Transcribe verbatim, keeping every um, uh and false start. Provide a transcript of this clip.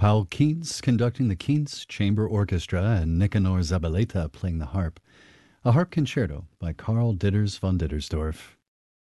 Paul Kientz conducting the Kientz Chamber Orchestra and Nicanor Zabaleta playing the harp. A harp concerto by Karl Ditters von Dittersdorf.